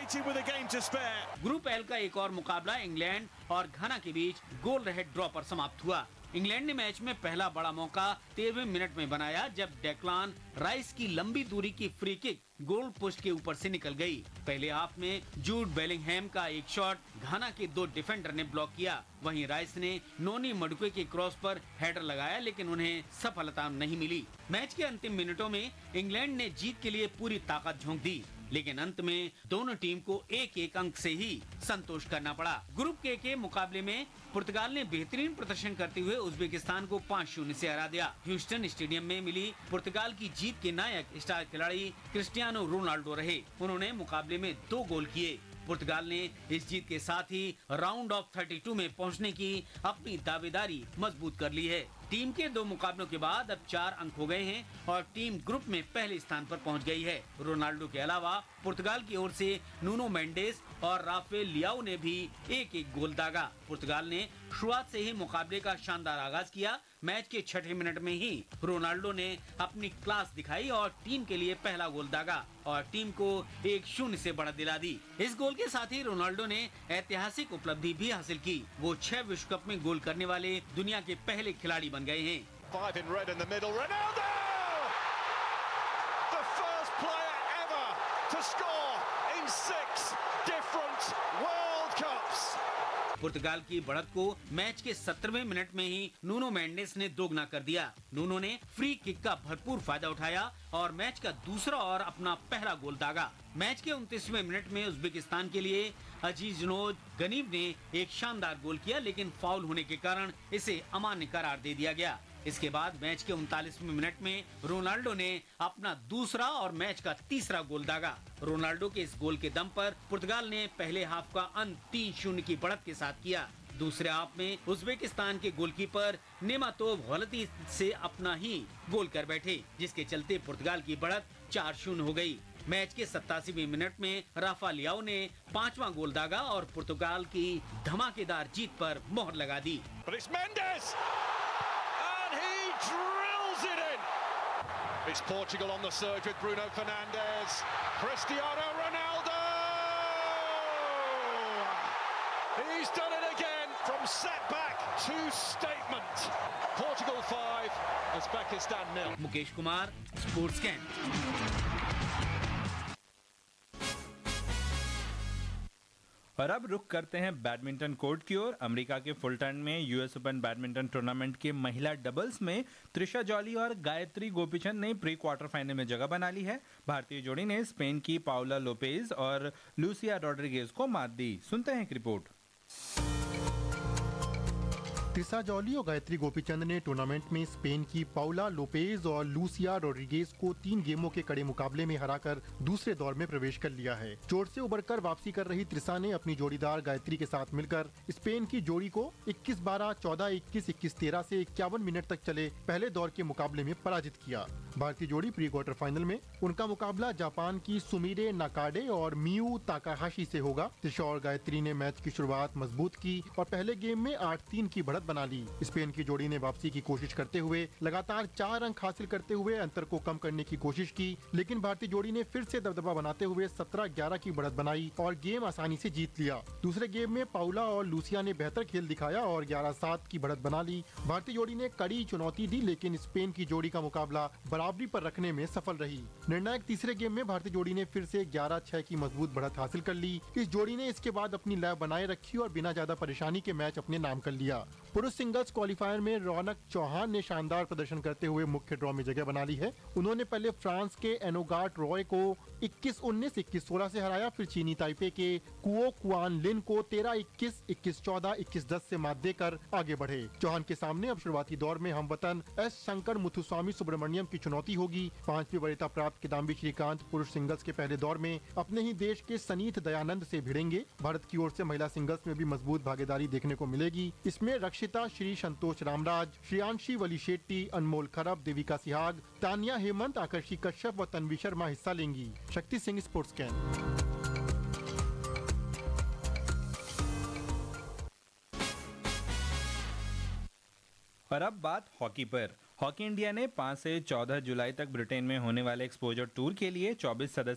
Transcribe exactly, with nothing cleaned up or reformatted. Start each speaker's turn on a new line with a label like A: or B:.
A: dominated with a game to spare.
B: Group L का एक और मुकाबला इंग्लैंड और घाना के बीच गोल रहित ड्रॉ पर समाप्त हुआ। इंग्लैंड ने मैच में पहला बड़ा मौका तेरहवें मिनट में बनाया जब डेक्लान राइस की लंबी दूरी की फ्री किक गोल पोस्ट के ऊपर से निकल गई। पहले हाफ में जूड बेलिंगहैम का एक शॉट घाना के दो डिफेंडर ने ब्लॉक किया। वहीं राइस ने नोनी मडुके के क्रॉस पर हेडर लगाया लेकिन उन्हें सफलता नहीं मिली। मैच के अंतिम मिनटों में इंग्लैंड ने जीत के लिए पूरी ताकत झोंक दी लेकिन अंत में दोनों टीम को एक एक अंक से ही संतोष करना पड़ा। ग्रुप के के मुकाबले में पुर्तगाल ने बेहतरीन प्रदर्शन करते हुए उज्बेकिस्तान को पाँच शून्य से हरा दिया। ह्यूस्टन स्टेडियम में मिली पुर्तगाल की जीत के नायक स्टार खिलाड़ी क्रिस्टियानो रोनाल्डो रहे। उन्होंने मुकाबले में दो गोल किए। पुर्तगाल ने इस जीत के साथ ही राउंड ऑफ बत्तीस में पहुंचने की अपनी दावेदारी मजबूत कर ली है। टीम के दो मुकाबलों के बाद अब चार अंक हो गए हैं और टीम ग्रुप में पहले स्थान पर पहुंच गई है। रोनाल्डो के अलावा पुर्तगाल की ओर से नूनो मेंडेस और राफेल लियाओ ने भी एक एक गोल दागा। पुर्तगाल ने शुरुआत से ही मुकाबले का शानदार आगाज किया। मैच के छठे मिनट में ही रोनाल्डो ने अपनी क्लास दिखाई और टीम के लिए पहला गोल दागा और टीम को एक शून्य से बढ़त दिला दी। इस गोल के साथ ही रोनाल्डो ने ऐतिहासिक उपलब्धि भी हासिल की। वो छह विश्व कप में गोल करने वाले दुनिया के पहले खिलाड़ी बन गए हैं।
A: Five in red in the middle. Ronaldo! The first player ever to score in six different World Cups.
B: पुर्तगाल की बढ़त को मैच के सत्रहवें मिनट में ही नूनो मेंडेस ने दोगुना कर दिया। नूनो ने फ्री किक का भरपूर फायदा उठाया और मैच का दूसरा और अपना पहला गोल दागा। मैच के उनतीसवें मिनट में उज्बेकिस्तान के लिए अजीजनोज गनीव ने एक शानदार गोल किया लेकिन फाउल होने के कारण इसे अमान्य करार दे दिया गया। इसके बाद मैच के उनतालीसवें मिनट में रोनाल्डो ने अपना दूसरा और मैच का तीसरा गोल दागा। रोनाल्डो के इस गोल के दम पर पुर्तगाल ने पहले हाफ का अंत तीन शून्य की बढ़त के साथ किया। दूसरे हाफ में उज्बेकिस्तान के गोलकीपर नेमातोव गलती से अपना ही गोल कर बैठे जिसके चलते पुर्तगाल की बढ़त चार शून्य हो गई। मैच के सत्तासीवें मिनट में राफा लियाओ ने पांचवा गोल दागा और पुर्तगाल की धमाकेदार जीत पर मोहर लगा दी।
A: Drills it in. It's Portugal on the surge with Bruno Fernandes. Cristiano Ronaldo! He's done it again from setback to statement. Portugal five, Uzbekistan nil.
B: Mukesh Kumar, sports can.
C: और अब रुक करते हैं बैडमिंटन कोर्ट की ओर। अमेरिका के फुलटन में US open badminton tournament के महिला डबल्स में त्रिशा जॉली और गायत्री गोपीचंद ने प्री क्वार्टर फाइनल में जगह बना ली है। भारतीय जोड़ी ने स्पेन की पाउला लोपेज और लूसिया रॉड्रिगेज को मात दी। सुनते हैं एक रिपोर्ट।
D: त्रिशा जॉली और गायत्री गोपीचंद ने टूर्नामेंट में स्पेन की पाउला लोपेज और लूसिया रॉड्रिगेज को तीन गेमों के कड़े मुकाबले में हराकर दूसरे दौर में प्रवेश कर लिया है। चोट से उबरकर वापसी कर रही त्रिशा ने अपनी जोड़ीदार गायत्री के साथ मिलकर स्पेन की जोड़ी को इक्कीस बारह, चौदह इक्कीस, इक्कीस तेरह से इक्यावन मिनट तक चले पहले दौर के मुकाबले में पराजित किया। भारतीय जोड़ी प्री क्वार्टर फाइनल में उनका मुकाबला जापान की सुमिरे नाकाडे और मियू ताकाहाशी से होगा। त्रिशा और गायत्री ने मैच की शुरुआत मजबूत की और पहले गेम में आठ तीन की बढ़त बना ली। स्पेन की जोड़ी ने वापसी की कोशिश करते हुए लगातार चार अंक हासिल करते हुए अंतर को कम करने की कोशिश की लेकिन भारतीय जोड़ी ने फिर से दबदबा बनाते हुए सत्रह ग्यारह की बढ़त बनाई और गेम आसानी से जीत लिया। दूसरे गेम में पाउला और लूसिया ने बेहतर खेल दिखाया और ग्यारह सात की बढ़त बना ली। भारतीय जोड़ी ने कड़ी चुनौती दी लेकिन स्पेन की जोड़ी का मुकाबला बराबरी पर रखने में सफल रही। निर्णायक तीसरे गेम में भारतीय जोड़ी ने फिर से ग्यारह छह की मजबूत बढ़त हासिल कर ली। इस जोड़ी ने इसके बाद अपनी लय बनाए रखी और बिना ज्यादा परेशानी के मैच अपने नाम कर लिया। पुरुष सिंगल्स क्वालिफायर में रौनक चौहान ने शानदार प्रदर्शन करते हुए मुख्य ड्रॉ में जगह बना ली है। उन्होंने पहले फ्रांस के एनोगाट रॉय को इक्कीस उन्नीस, इक्कीस सोलह से हराया, फिर चीनी ताइपे के कुओ कुआन लिन को तेरह इक्कीस, इक्कीस चौदह, इक्कीस दस से मात देकर आगे बढ़े। चौहान के सामने अब शुरुआती दौर में हमवतन एस शंकर मुथुस्वामी सुब्रमण्यम की चुनौती होगी। पांचवी वरीयता प्राप्त किदाम्बी श्रीकांत पुरुष सिंगल्स के पहले दौर में अपने ही देश के सनीत दयानंद से भिड़ेंगे। भारत की ओर से महिला सिंगल्स में भी मजबूत भागीदारी देखने को मिलेगी। इसमें रक्षिता श्री, संतोष रामराज, श्रेयांशी वली शेट्टी, अनमोल खरब, देविका सिहाग, तानिया हेमंत, आकर्षी कश्यप व तन्वी शर्मा हिस्सा लेंगी। Shakti Singh, sports can.
C: और अब बात हॉकी पर। हॉकी इंडिया ने पाँच से चौदह जुलाई तक ब्रिटेन में होने वाले एक्सपोजर टूर के लिए चौबीस सदस्य